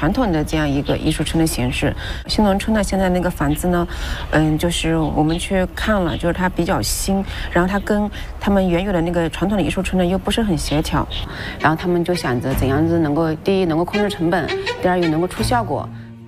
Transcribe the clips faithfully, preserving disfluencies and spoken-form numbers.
传统的这样一个艺术村的形式。新农村呢，现在那个房子呢，嗯，就是我们去看了，就是它比较新，然后它跟他们原有的那个传统的艺术村呢又不是很协调，然后他们就想着怎样子能够，第一能够控制成本，第二又能够出效果。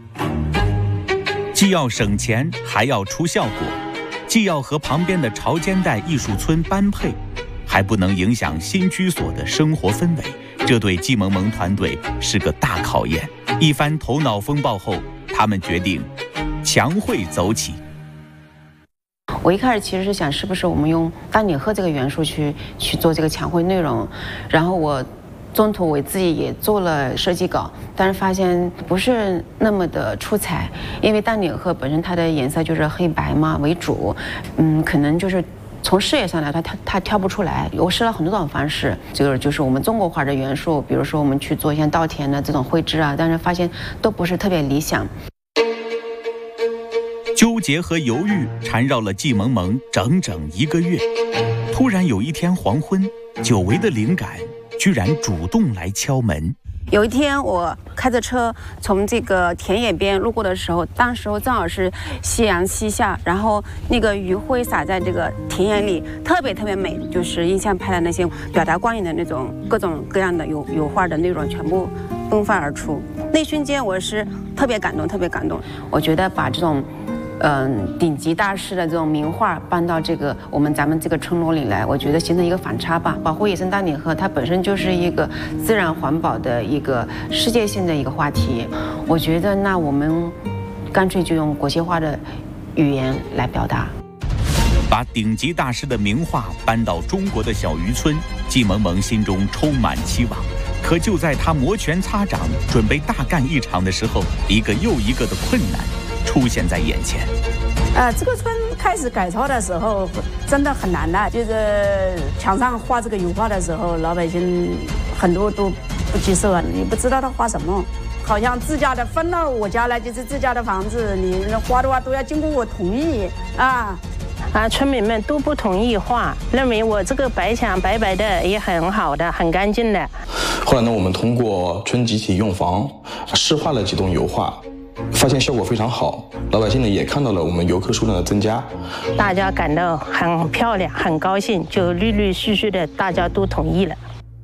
既要省钱，还要出效果，既要和旁边的潮间带艺术村般配，还不能影响新居所的生活氛围，这对季萌萌团队是个大考验。一番头脑风暴后，他们决定强会走起。 我一开始其实是想，是不是我们用丹顶鹤这个元素去去做这个墙绘内容，然后我中途我自己也做了设计稿，但是发现不是那么的出彩，因为丹顶鹤本身它的颜色就是黑白嘛为主，嗯，可能就是从视野上来，它它它挑不出来。我试了很多种方式，这个就是我们中国画的元素，比如说我们去做一些稻田的这种绘制啊，但是发现都不是特别理想。 纠结和犹豫缠绕了季萌萌整整一个月，突然有一天黄昏，久违的灵感居然主动来敲门。 有一天我开着车从这个田野边路过的时候，当时候正好是夕阳西下，然后那个余晖洒在这个田野里，特别特别美，就是印象派的那些表达光影的那种各种各样的油油画的内容全部迸发而出。那瞬间我是特别感动，特别感动。我觉得把这种嗯，顶级大师的这种名画搬到这个我们咱们这个村落里来，我觉得形成一个反差吧。保护野生丹顶鹤，它本身就是一个自然环保的一个世界性的一个话题。我觉得那我们干脆就用国际化的语言来表达， 把顶级大师的名画搬到中国的小渔村，季萌萌心中充满期望。可就在他摩拳擦掌，准备大干一场的时候，一个又一个的困难出现在眼前。 呃，这个村开始改造的时候真的很难的，就是墙上画这个油画的时候，老百姓很多都不接受啊，你不知道他画什么，好像自家的分到我家来就是自家的房子，你画的话都要经过我同意啊。 啊，村民们都不同意画，认为我这个白墙白白的也很好的，很干净的。 后来呢，我们通过村集体用房试画了几栋油画，发现效果非常好，老百姓呢也看到了我们游客数量的增加， 大家感到很漂亮，很高兴，就陆陆续续的大家都同意了。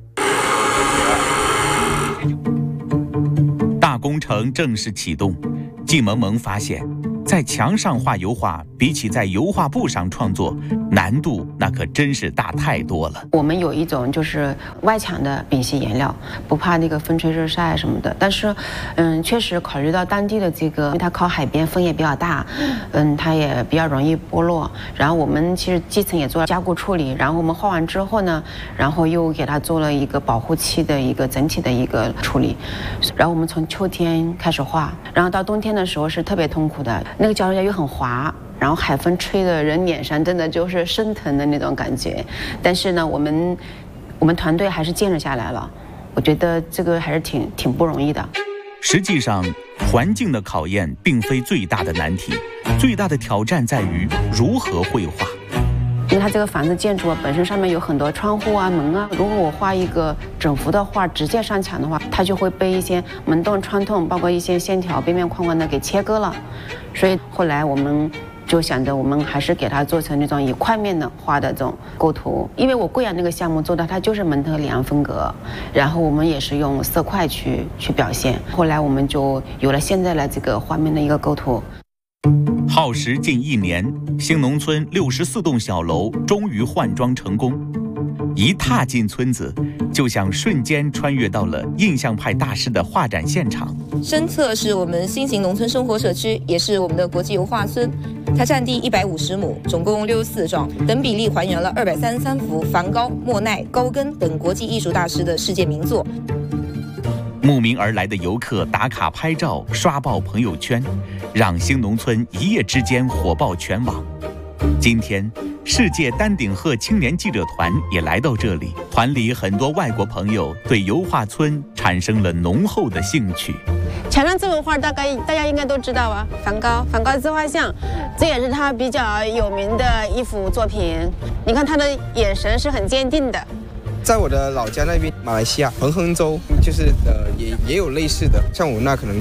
大工程正式启动，季萌萌发现，在墙上画油画，比起在油画布上创作，难度那可真是大太多了。 我们有一种就是外墙的丙烯颜料，不怕那个风吹日晒什么的。但是，嗯，确实考虑到当地的这个，因为它靠海边，风也比较大，嗯，它也比较容易剥落。然后我们其实基层也做了加固处理，然后我们画完之后呢，然后又给它做了一个保护漆的一个整体的一个处理。然后我们从秋天开始画，然后到冬天的时候是特别痛苦的，那个胶又很滑。然后海风吹的人脸上真的就是生疼的那种感觉，但是呢，我们我们团队还是坚持下来了。我觉得这个还是挺挺不容易的。 实际上，环境的考验并非最大的难题，最大的挑战在于如何绘画。 因为它这个房子建筑本身上面有很多窗户啊、门啊，如果我画一个整幅的画直接上墙的话，它就会被一些门洞、窗洞，包括一些线条边边框框的给切割了。所以后来我们就想着我们还是给它做成那种以块面的画的这种构图，因为我贵阳那个项目做的它就是蒙特里昂风格，然后我们也是用色块去去表现，后来我们就有了现在的这个画面的一个构图。 耗时近一年，兴农村六十四栋小楼终于换装成功。一踏进村子，就像瞬间穿越到了印象派大师的画展现场。 深侧是我们新型农村生活社区，也是我们的国际油画村。它占地一百五十亩，总共六十四幢，等比例还原了二百三十三幅梵高、莫奈、高更等国际艺术大师的世界名作。 慕名而来的游客打卡拍照，刷爆朋友圈，让兴农村一夜之间火爆全网。今天，世界丹顶鹤青年记者团也来到这里，团里很多外国朋友对油画村产生了浓厚的兴趣。 墙上这幅画大概大家应该都知道啊，梵高，梵高自画像，这也是他比较有名的一幅作品。你看他的眼神是很坚定的。 在我的老家那边，马来西亚彭亨州，就是呃也也有类似的，像我那可能